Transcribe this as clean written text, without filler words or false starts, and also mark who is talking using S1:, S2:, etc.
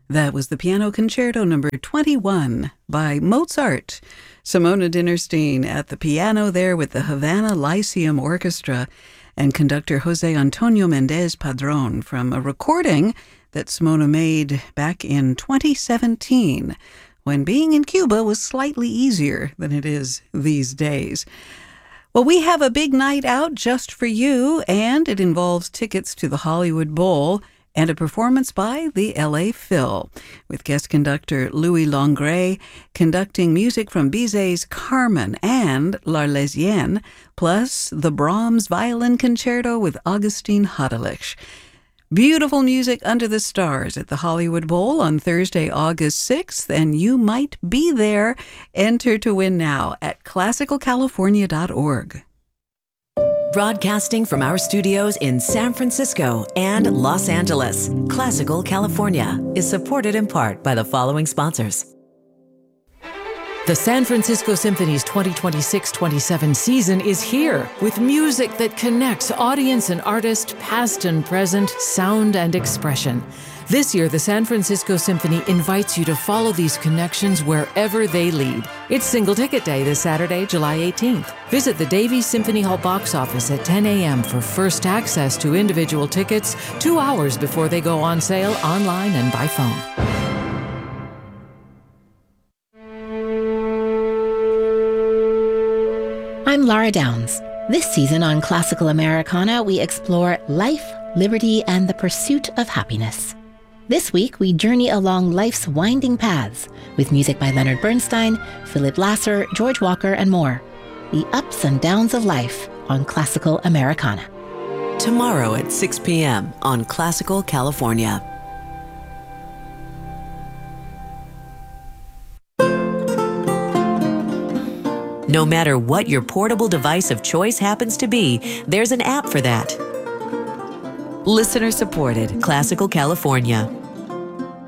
S1: That was the Piano Concerto number 21 by Mozart. Simona Dinnerstein at the piano there with the Havana Lyceum Orchestra and conductor Jose Antonio Mendez Padron from a recording that Simona made back in 2017 when being in Cuba was slightly easier than it is these days. Well, we have a big night out just for you, and it involves tickets to the Hollywood Bowl and a performance by the LA Phil, with guest conductor Louis Longray conducting music from Bizet's Carmen and L'Arlésienne, plus the Brahms Violin Concerto with Augustin Hadelich. Beautiful music under the stars at the Hollywood Bowl on Thursday, August 6th, and you might be there. Enter to win now at classicalcalifornia.org.
S2: Broadcasting from our studios in San Francisco and Los Angeles, Classical California is supported in part by the following sponsors. The San Francisco Symphony's 2026-27 season is here with music that connects audience and artist, past and present, sound and expression. This year, the San Francisco Symphony invites you to follow these connections wherever they lead. It's Single Ticket Day this Saturday, July 18th. Visit the Davies Symphony Hall box office at 10 a.m. for first access to individual tickets 2 hours before they go on sale online and by phone.
S3: I'm Laura Downs. This season on Classical Americana, we explore life, liberty, and the pursuit of happiness. This week, we journey along life's winding paths with music by Leonard Bernstein, Philip Lasser, George Walker, and more. The ups and downs of life on Classical Americana.
S2: Tomorrow at 6 p.m. on Classical California. No matter what your portable device of choice happens to be, there's an app for that. Listener supported, Classical California.